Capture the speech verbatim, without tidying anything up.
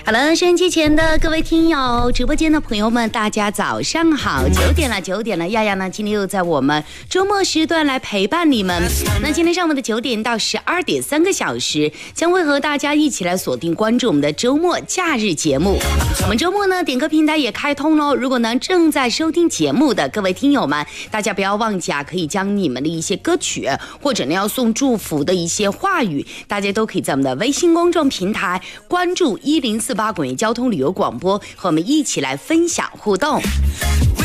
好了，收音机前的各位听友，直播间的朋友们，大家早上好！九点了，九点了，亚亚呢今天又在我们周末时段来陪伴你们。那今天上午的九点到十二点三个小时，将会和大家一起来锁定关注我们的周末假日节目。我们周末呢点歌平台也开通喽，如果呢正在收听节目的各位听友们，大家不要忘记啊，可以将你们的一些歌曲或者呢要送祝福的一些话语，大家都可以在我们的微信公众平台关注一零四八滚业交通旅游广播，和我们一起来分享互动。